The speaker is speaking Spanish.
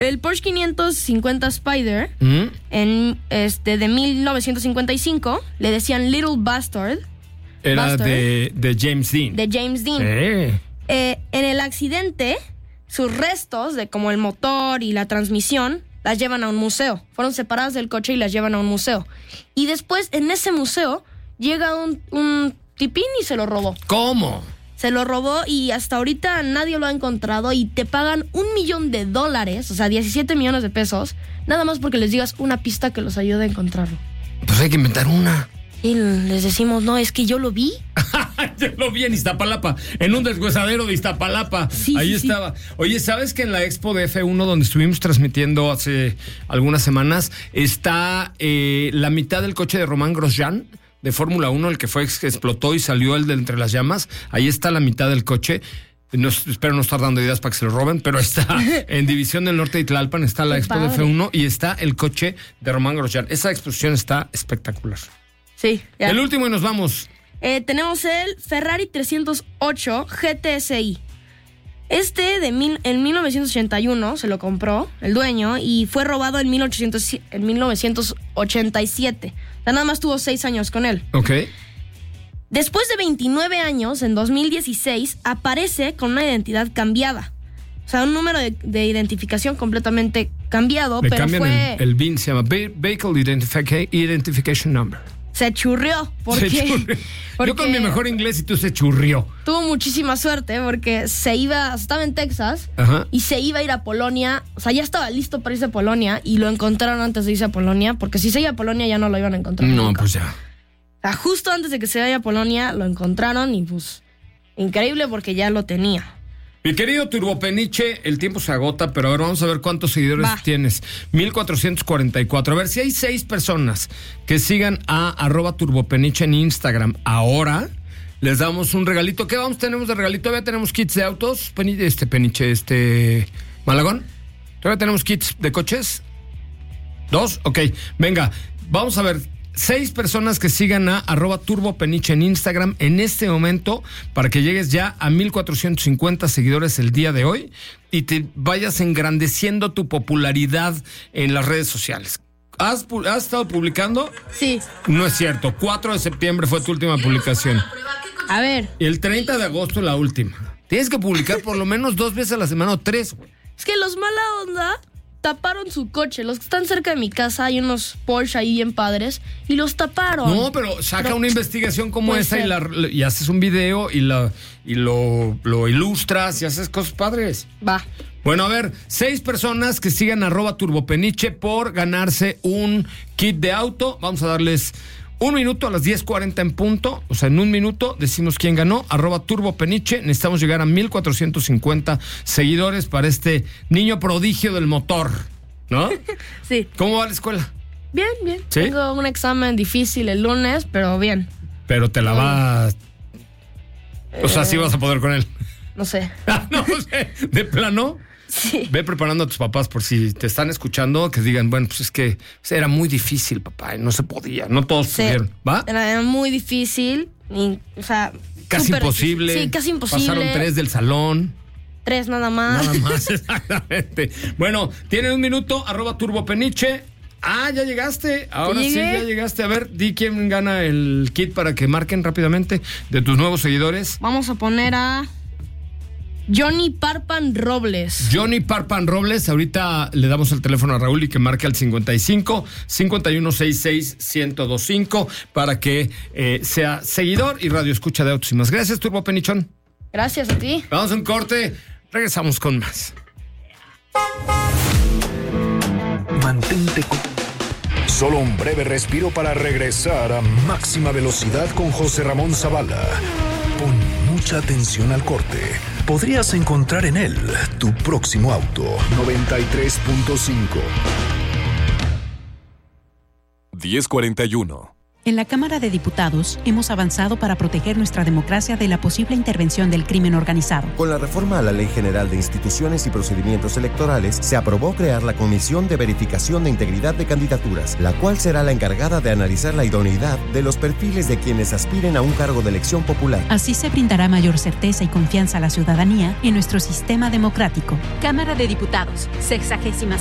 El Porsche 550 Spider de 1955 le decían Little Bastard. Era de James Dean. De James Dean. En el accidente, sus restos de como el motor y la transmisión las llevan a un museo. Fueron separadas del coche y las llevan a un museo. Y después, en ese museo, llega un tipín y se lo robó. ¿Cómo? Se lo robó y hasta ahorita nadie lo ha encontrado y te pagan $1 millón, o sea, 17 millones de pesos, nada más porque les digas una pista que los ayude a encontrarlo. Pues hay que inventar una. Y les decimos, no, es que yo lo vi. Yo lo vi en Iztapalapa, en un deshuesadero de Iztapalapa. Sí, ahí sí, estaba. Oye, ¿sabes que en la Expo de F1, donde estuvimos transmitiendo hace algunas semanas, está la mitad del coche de Román Grosjean, de Fórmula 1, el que que explotó y salió el de entre las llamas? Ahí está la mitad del coche. Espero no estar dando ideas para que se lo roben, pero está en División del Norte de Tlalpan, está la Expo de F1 y está el coche de Román Grosjean. Esa exposición está espectacular. Sí. Ya. El último y nos vamos. Tenemos el Ferrari 308 GTSI. En 1981 se lo compró el dueño y fue robado en 1987. O sea, nada más tuvo 6 años con él. Ok. Después de 29 años, en 2016, aparece con una identidad cambiada. O sea, un número de identificación completamente cambiado, Le pero cambian fue... el VIN, se llama Vehicle Identification Number. Se churrió. Porque Yo con mi mejor inglés y tú se churrió. Tuvo muchísima suerte porque estaba en Texas. Ajá. Y se iba a ir a Polonia. O sea, ya estaba listo para irse a Polonia y lo encontraron antes de irse a Polonia, porque si se iba a Polonia ya no lo iban a encontrar. No, nunca. pues ya. O sea, justo antes de que se vaya a Polonia lo encontraron y pues increíble porque ya lo tenía. Mi querido Turbopeniche, el tiempo se agota, pero a ver, vamos a ver cuántos seguidores tienes. 1444. A ver, si hay 6 personas que sigan a @Turbopeniche en Instagram ahora, les damos un regalito. ¿Qué tenemos de regalito? Todavía tenemos kits de autos, Malagón. ¿Todavía tenemos kits de coches? 2, ok. Venga, vamos a ver. 6 personas que sigan a @Turbopeniche en Instagram en este momento para que llegues ya a 1450 seguidores el día de hoy y te vayas engrandeciendo tu popularidad en las redes sociales. ¿Has estado publicando? Sí. No es cierto. 4 de septiembre fue tu última publicación. A ver. El 30 de agosto la última. Tienes que publicar por lo menos 2 veces a la semana o 3, güey. Es que los mala onda taparon su coche. Los que están cerca de mi casa, hay unos Porsche ahí bien padres y los taparon. No, pero saca una investigación como esa y haces un video y lo ilustras y haces cosas padres. Va. Bueno, a ver, 6 personas que sigan @Turbopeniche por ganarse un kit de auto. Vamos a darles 1 minuto a las 10:40 en punto. O sea, en 1 minuto decimos quién ganó. @Turbopeniche. Necesitamos llegar a 1450 seguidores para este niño prodigio del motor, ¿no? Sí. ¿Cómo va la escuela? Bien, bien. ¿Sí? Tengo un examen difícil el lunes, pero bien. Pero te la vas... O sea, sí vas a poder con él. No sé. No sé, ¿de plano? Sí. Ve preparando a tus papás por si te están escuchando, que digan, bueno, pues es que era muy difícil, papá, y no se podía, no todos pudieron, ¿va? Era muy difícil, o sea... Casi imposible. Sí, casi imposible. Pasaron 3 del salón. 3 nada más. Nada más, exactamente. Bueno, tienen 1 minuto, @Turbopeniche. Ya llegaste. Ahora sí, ya llegaste. A ver, di quién gana el kit para que marquen rápidamente de tus nuevos seguidores. Vamos a poner a Johnny Parpan Robles. Johnny Parpan Robles, ahorita le damos el teléfono a Raúl y que marque al 55-5166-1025 para que sea seguidor y radio escucha de Autos y Más. Gracias, Turbopenichón. Gracias a ti. Vamos a un corte, regresamos con más. Mantente con... Solo un breve respiro para regresar a máxima velocidad con José Ramón Zavala. Pon mucha atención al corte. Podrías encontrar en él tu próximo auto. 93.5. 10:41. En la Cámara de Diputados hemos avanzado para proteger nuestra democracia de la posible intervención del crimen organizado. Con la reforma a la Ley General de Instituciones y Procedimientos Electorales, se aprobó crear la Comisión de Verificación de Integridad de Candidaturas, la cual será la encargada de analizar la idoneidad de los perfiles de quienes aspiren a un cargo de elección popular. Así se brindará mayor certeza y confianza a la ciudadanía en nuestro sistema democrático. Cámara de Diputados, 66ª